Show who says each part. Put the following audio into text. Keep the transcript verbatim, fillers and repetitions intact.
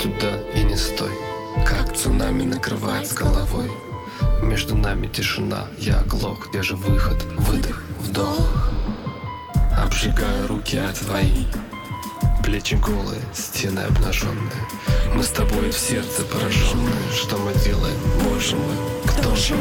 Speaker 1: туда и не стой. Как цунами накрывает с головой. Между нами тишина, я оглох. Где же выход? Выдох, вдох. Обжигаю руки от твои. Плечи голые, стены обнаженные. Мы с тобой в сердце пораженные. Что мы делаем? Боже мой, кто же мы?